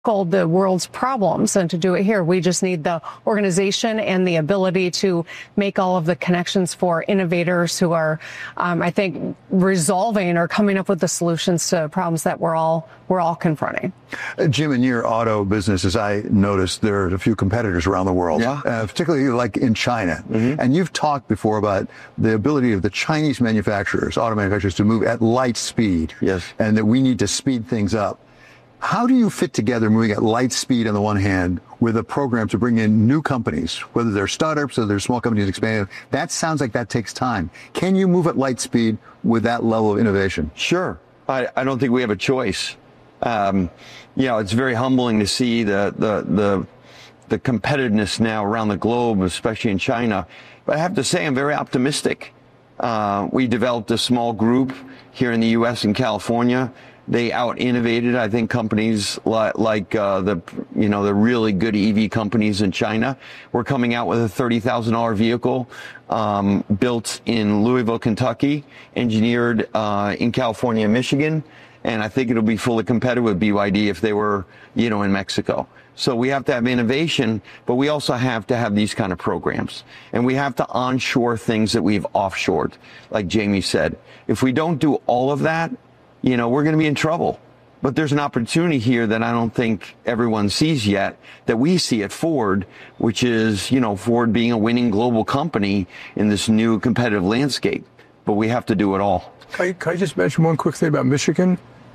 the world's problems and to do it here. We just need the organization and the ability to make all of the connections for innovators who are, I think, resolving or coming up with the solutions to problems that we're all confronting. Jim, in your auto business, as I noticed, there are a few competitors around the world, particularly like in China. And you've talked before about the ability of the Chinese manufacturers, auto manufacturers, to move at light speed. Yes. And that we need to speed things up. How do you fit together moving at light speed on the one hand with a program to bring in new companies, whether they're startups or they're small companies expanding? That sounds like that takes time. Can you move at light speed with that level of innovation? Sure. I don't think we have a choice. It's very humbling to see the competitiveness now around the globe, especially in China. But I have to say, I'm very optimistic. We developed a small group here in the U.S. and California. They out-innovated, I think, companies like the really good EV companies in China. We're coming out with a $30,000 vehicle built in Louisville, Kentucky, engineered in California and Michigan. And I think it'll be fully competitive with BYD if they were, in Mexico. So we have to have innovation, but we also have to have these kind of programs. And we have to onshore things that we've offshored, like Jamie said. If we don't do all of that, we're going to be in trouble. But there's an opportunity here that I don't think everyone sees yet, that we see at Ford, which is, Ford being a winning global company in this new competitive landscape. But we have to do it all. Can I just mention one quick thing about Michigan?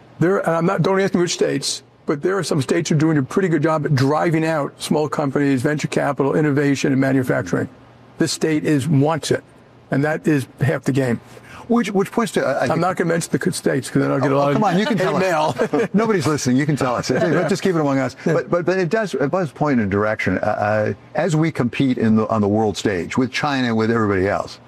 Don't ask me which states, but there are some states that are doing a pretty good job at driving out small companies, venture capital, innovation, and manufacturing. This state wants it, and that is half the game. Which points to... I'm not going to mention the states because then I'll get a lot come on, you can tell mail. Us. Nobody's listening. You can tell us. Just keep it among us. But it does point in a direction. As we compete on the world stage with China and with everybody else,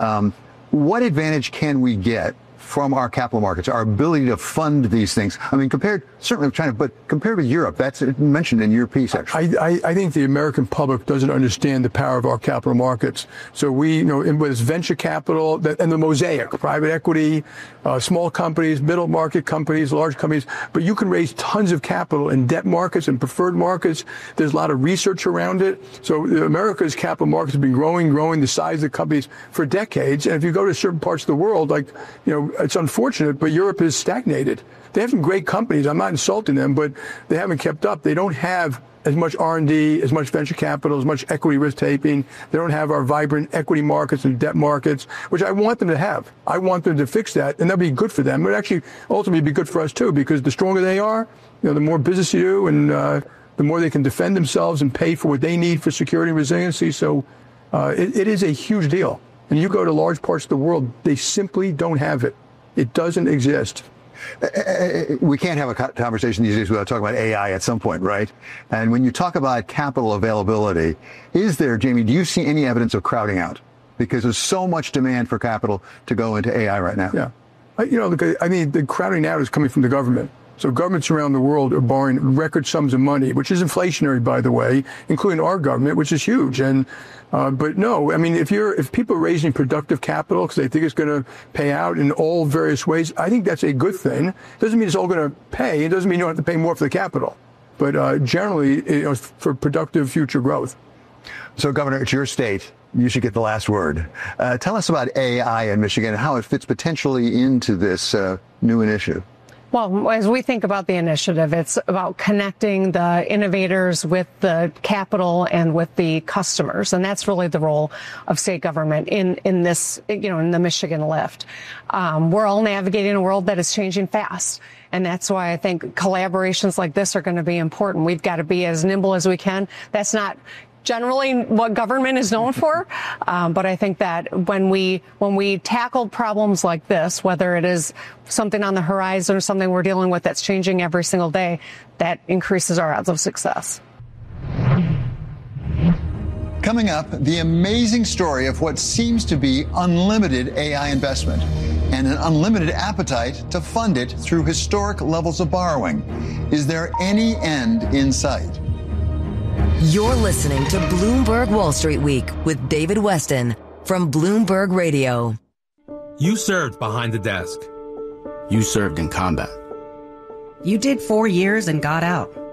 what advantage can we get from our capital markets, our ability to fund these things? I mean, certainly with China, but compared with Europe, that's mentioned in your piece, actually. I think the American public doesn't understand the power of our capital markets. So whether it's venture capital and the mosaic, private equity, small companies, middle market companies, large companies, but you can raise tons of capital in debt markets and preferred markets. There's a lot of research around it. So America's capital markets have been growing the size of the companies for decades. And if you go to certain parts of the world, it's unfortunate, but Europe is stagnated. They have some great companies. I'm not insulting them, but they haven't kept up. They don't have as much R&D, as much venture capital, as much equity risk taking. They don't have our vibrant equity markets and debt markets, which I want them to have. I want them to fix that, and that'll be good for them. But actually, ultimately, be good for us too, because the stronger they are, the more business you do, and the more they can defend themselves and pay for what they need for security and resiliency. So it is a huge deal. And you go to large parts of the world, they simply don't have it. It doesn't exist. We can't have a conversation these days without talking about AI at some point, right? And when you talk about capital availability, Jamie, do you see any evidence of crowding out? Because there's so much demand for capital to go into AI right now. Yeah. The crowding out is coming from the government. So governments around the world are borrowing record sums of money, which is inflationary, by the way, including our government, which is huge. And but no, if people are raising productive capital because they think it's going to pay out in all various ways, I think that's a good thing. Doesn't mean it's all going to pay. It doesn't mean you don't have to pay more for the capital. But generally, for productive future growth. So, Governor, it's your state. You should get the last word. Tell us about AI in Michigan and how it fits potentially into this new initiative. Well, as we think about the initiative, it's about connecting the innovators with the capital and with the customers. And that's really the role of state government in this, in the Michigan Lift. We're all navigating a world that is changing fast. And that's why I think collaborations like this are going to be important. We've got to be as nimble as we can. That's not generally what government is known for. But I think that when we tackle problems like this, whether it is something on the horizon or something we're dealing with that's changing every single day, that increases our odds of success. Coming up, the amazing story of what seems to be unlimited AI investment and an unlimited appetite to fund it through historic levels of borrowing. Is there any end in sight? You're listening to Bloomberg Wall Street Week with David Weston from Bloomberg Radio. You served behind the desk. You served in combat. You did 4 years and got out.